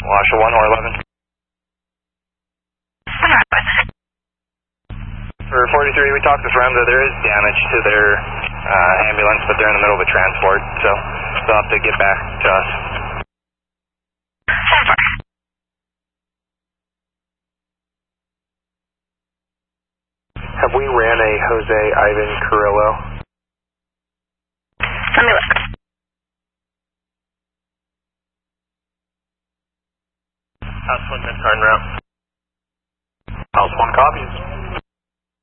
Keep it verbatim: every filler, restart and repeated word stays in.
Washoe one or eleven. For forty-three, we talked with Remda. There is damage to their uh, ambulance, but they're in the middle of a transport, so they'll have to get back to us. Have we ran a Jose Ivan Carrillo? Let me look. House one, turn route.